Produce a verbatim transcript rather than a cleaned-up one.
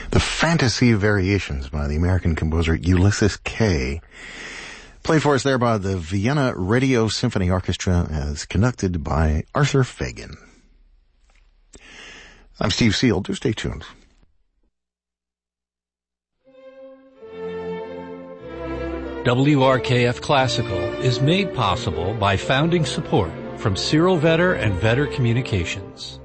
The Fantasy Variations by the American composer Ulysses Kay. Played for us there by the Vienna Radio Symphony Orchestra as conducted by Arthur Fagan. I'm Steve Seal. Do stay tuned. W R K F Classical is made possible by founding support from Cyril Vetter and Vetter Communications.